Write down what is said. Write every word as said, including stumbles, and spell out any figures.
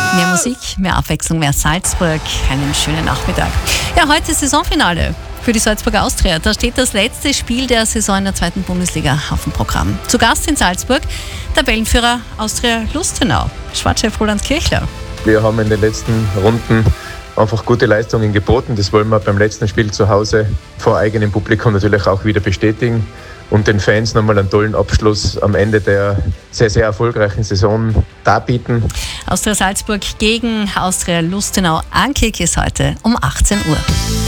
Mehr Musik, mehr Abwechslung, mehr Salzburg. Einen schönen Nachmittag. Ja, heute ist Saisonfinale für die Salzburger Austria. Da steht das letzte Spiel der Saison in der zweiten Bundesliga auf dem Programm. Zu Gast in Salzburg Tabellenführer Austria Lustenau, Sportchef Roland Kirchler. Wir haben in den letzten Runden einfach gute Leistungen geboten. Das wollen wir beim letzten Spiel zu Hause vor eigenem Publikum natürlich auch wieder bestätigen und den Fans nochmal einen tollen Abschluss am Ende der sehr, sehr erfolgreichen Saison darbieten. Austria Salzburg gegen Austria Lustenau. Ankick ist heute um achtzehn Uhr.